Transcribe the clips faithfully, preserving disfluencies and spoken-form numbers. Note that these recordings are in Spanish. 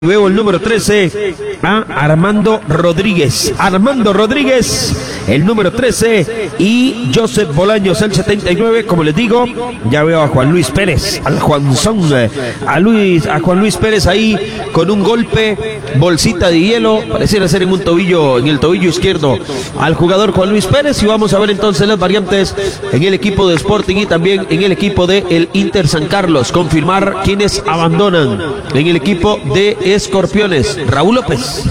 Luego el número trece a Armando Rodríguez. Armando Rodríguez, el número trece, y Joseph Bolaños, el setenta y nueve. Como les digo, ya veo a Juan Luis Pérez, al Juanzón, a Luis, a Juan Luis Pérez ahí con un golpe, bolsita de hielo, pareciera ser en un tobillo, en el tobillo izquierdo al jugador Juan Luis Pérez. Y vamos a ver entonces las variantes en el equipo de Sporting y también en el equipo de el Inter San Carlos. Confirmar quienes abandonan en el equipo de Escorpiones. Raúl López,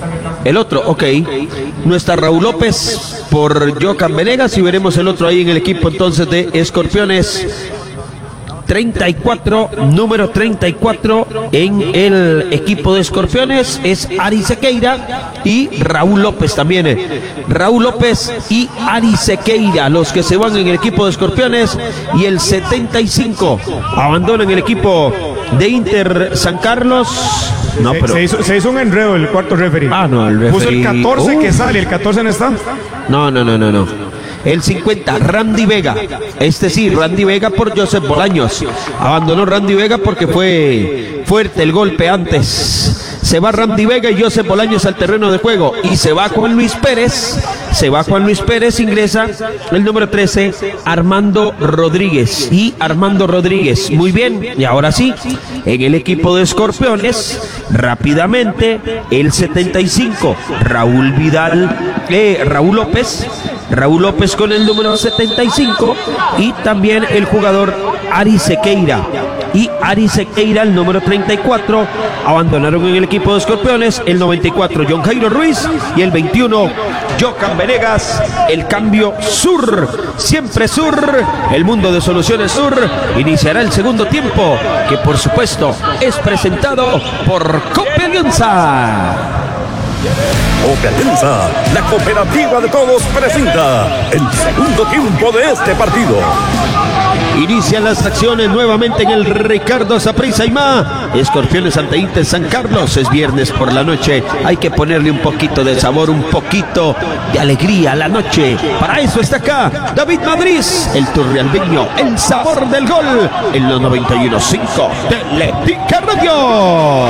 el otro, ok, no está Raúl López por Jocan Venegas, y veremos el otro ahí en el equipo entonces de Escorpiones. treinta y cuatro, número treinta y cuatro en el equipo de Escorpiones es Ari Sequeira y Raúl López también. Raúl López y Ari Sequeira, los que se van en el equipo de Escorpiones. Y el setenta y cinco abandonan el equipo de Inter San Carlos. No, se, pero... se, hizo, se hizo un enredo el cuarto referee. Ah, no, el referee... Puso el catorce uh. que sale, el catorce no está. No, no, no, no, no. El cincuenta, Randy Vega. Este sí, Randy Vega por Joseph Bolaños. Abandonó Randy Vega porque fue fuerte el golpe antes. Se va Randy Vega y Joseph Bolaños al terreno de juego. Y se va Juan Luis Pérez. Se va Juan Luis Pérez, ingresa el número trece, Armando Rodríguez. Y Armando Rodríguez, muy bien. Y ahora sí, en el equipo de Escorpiones, rápidamente, el setenta y cinco, Raúl Vidal, eh, Raúl López. Raúl López con el número setenta y cinco, y también el jugador Ari Sequeira. Y Ari Sequeira, el número treinta y cuatro, abandonaron en el equipo de Escorpiones. El noventa y cuatro, John Jairo Ruiz, y el veintiuno, Jocan Venegas. El cambio sur, siempre sur, el mundo de soluciones sur. Iniciará el segundo tiempo, que por supuesto es presentado por Cope Alianza. Cope Alianza, la cooperativa de todos, presenta el segundo tiempo de este partido. Inician las acciones nuevamente en el Ricardo Saprissa Aimá. Escorpiones ante Inter San Carlos. Es viernes por la noche. Hay que ponerle un poquito de sabor, un poquito de alegría a la noche. Para eso está acá David Madrid, el turrialbeño, el sabor del gol, en los noventa y uno punto cinco de Letica Radio.